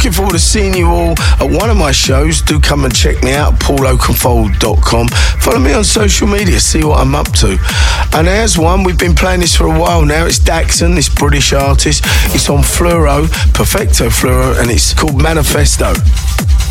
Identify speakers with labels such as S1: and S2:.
S1: looking forward to seeing you all at one of my shows. Do come and check me out at pauloakenfold.com. Follow me on social media, see what I'm up to. And there's one, we've been playing this for a while now. It's Daxon, this British artist. It's on Fluoro, Perfecto Fluoro, and it's called Manifesto.